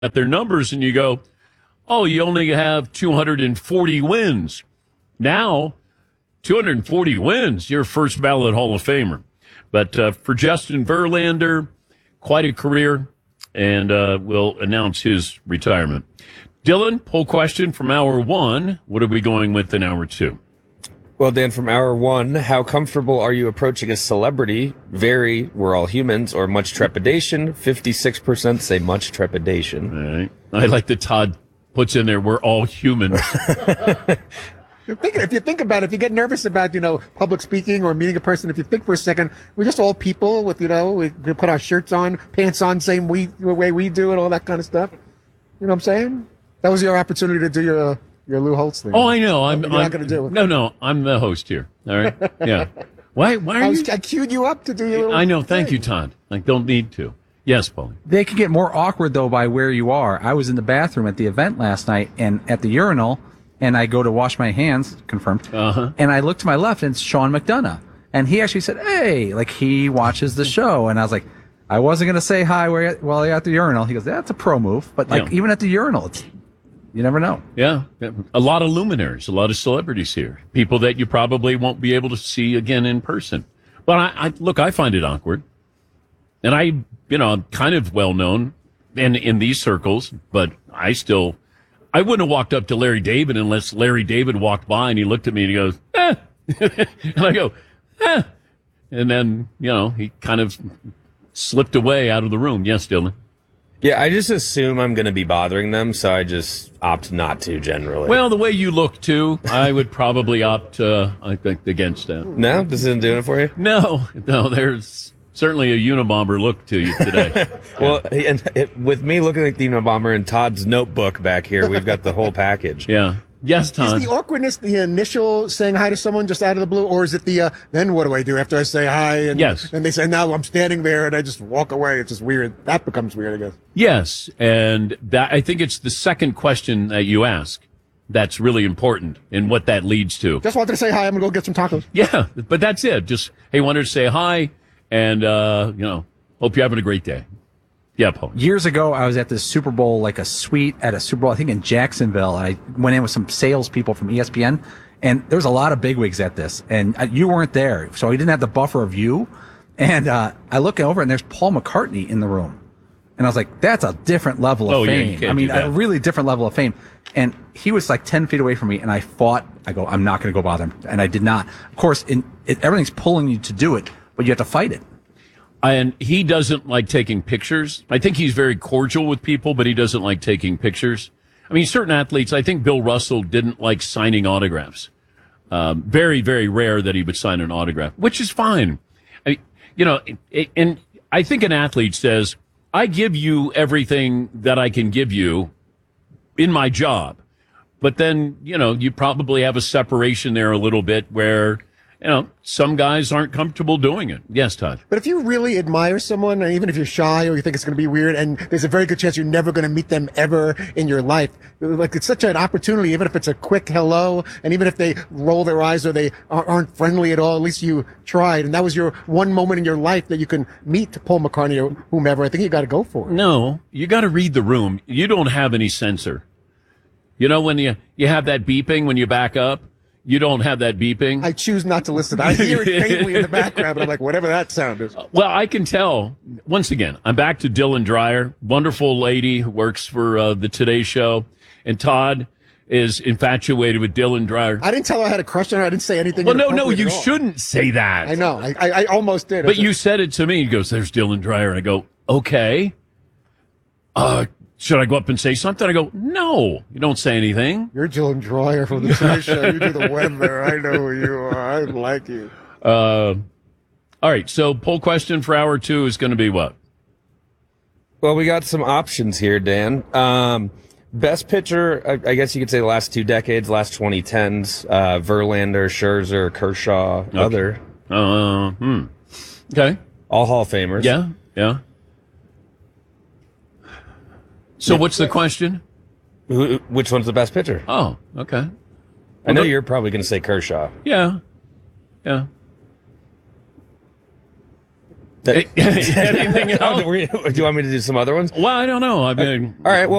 at their numbers and you go, oh, you only have 240 wins. Now, 240 wins, you're first ballot Hall of Famer. But for Justin Verlander, quite a career, and we'll announce his retirement. Dylan, poll question from hour one. What are we going with in hour two? Well, Dan, from hour one, how comfortable are you approaching a celebrity? Very, we're all humans, or much trepidation? 56% say much trepidation. All right. I like that Todd puts in there, we're all human. If you think about it, if you get nervous about, public speaking or meeting a person, if you think for a second, we're just all people with, we put our shirts on, pants on, same way we do and all that kind of stuff. You know what I'm saying? That was your opportunity to do your Lou Holtz thing. Oh, I know. I'm not going to do it. No, I'm the host here. All right. Yeah. Why are you? I queued you up to do your little I know. Thank thing. you, Todd. Don't need to. Yes, Paulie. They can get more awkward, though, by where you are. I was in the bathroom at the event last night and at the urinal, and I go to wash my hands, confirmed, and I look to my left, and it's Sean McDonough. And he actually said, hey, like he watches the show. And I was like, I wasn't going to say hi while you're at the urinal. He goes, that's a pro move. But even at the urinal, you never know. Yeah. A lot of luminaries, a lot of celebrities here. People that you probably won't be able to see again in person. But I find it awkward. And I'm kind of well known in these circles, but I wouldn't have walked up to Larry David unless Larry David walked by and he looked at me and he goes, eh. And I go, eh. And then, he kind of slipped away out of the room. Yes, Dylan. Yeah, I just assume I'm going to be bothering them, so I just opt not to generally. Well, the way you look, too, I would probably opt, I think, against that. No? This isn't doing it for you? No, there's certainly a Unabomber look to you today. Well, with me looking like the Unabomber and Todd's notebook back here, we've got the whole package. Yeah. Yes, Todd. Is the awkwardness the initial saying hi to someone just out of the blue, or is it the then what do I do after I say hi? And, yes. And they say, now I'm standing there and I just walk away. It's just weird. That becomes weird, I guess. Yes, and I think it's the second question that you ask that's really important and what that leads to. Just wanted to say hi. I'm going to go get some tacos. Yeah, but that's it. Just, hey, wanted to say hi and, hope you're having a great day. Yeah, Paul. Years ago, I was at this Super Bowl, like a suite at a Super Bowl, I think in Jacksonville. I went in with some salespeople from ESPN, and there was a lot of bigwigs at this, and you weren't there, so we didn't have the buffer of you. And I look over, and there's Paul McCartney in the room. And I was like, that's a different level of fame. I mean, a really different level of fame. And he was like 10 feet away from me, and I go, I'm not going to go bother him. And I did not. Of course, everything's pulling you to do it, but you have to fight it. And he doesn't like taking pictures. I think he's very cordial with people, but he doesn't like taking pictures. I mean, certain athletes, I think Bill Russell didn't like signing autographs. Very, very rare that he would sign an autograph, which is fine. And I think an athlete says, I give you everything that I can give you in my job. But then, you probably have a separation there a little bit where, some guys aren't comfortable doing it. Yes, Todd. But if you really admire someone, and even if you're shy or you think it's going to be weird, and there's a very good chance you're never going to meet them ever in your life, like it's such an opportunity, even if it's a quick hello, and even if they roll their eyes or they aren't friendly at all, at least you tried. And that was your one moment in your life that you can meet Paul McCartney or whomever. I think you got to go for it. No, you got to read the room. You don't have any censor. When you have that beeping when you back up, you don't have that beeping. I choose not to listen. I hear it faintly in the background, but I'm like, whatever that sound is. Well, I can tell. Once again, I'm back to Dylan Dreyer, wonderful lady who works for the Today Show. And Todd is infatuated with Dylan Dreyer. I didn't tell her I had a crush on her. I didn't say anything. Well, no, you shouldn't say that. I know. I almost did. But you said it to me. He goes, there's Dylan Dreyer. And I go, okay. Should I go up and say something? I go, no, you don't say anything. You're Dylan Dreyer from the Today Show. You do the weather. I know who you are. I like you. All right. So poll question for hour two is going to be what? Well, we got some options here, Dan. Best pitcher, I guess you could say the last 2 decades, last 2010s, Verlander, Scherzer, Kershaw, okay. Other. Okay. All Hall of Famers. Yeah. So what's the question? Which one's the best pitcher? Oh, okay. I know you're probably going to say Kershaw. Yeah. Anything else? Do you want me to do some other ones? Well, I don't know. I mean, All right. Well,